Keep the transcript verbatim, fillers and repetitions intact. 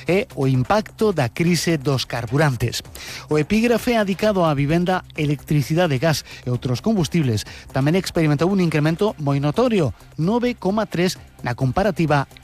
é o impacto da crise dos carburantes. O epígrafe adicado á vivenda, electricidade, gas e outros combustibles tamén experimentou un incremento moi notorio, nove coma tres na comparativa